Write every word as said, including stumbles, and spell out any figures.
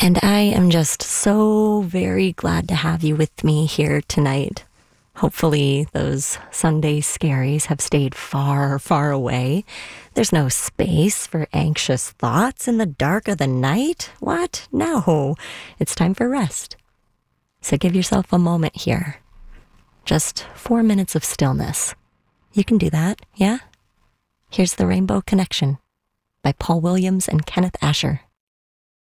And I am just so very glad to have you with me here tonight. Hopefully those Sunday scaries have stayed far, far away. There's no space for anxious thoughts in the dark of the night. What? No. It's time for rest. So give yourself a moment here. Just four minutes of stillness. You can do that, yeah? Here's The Rainbow Connection by Paul Williams and Kenneth Asher.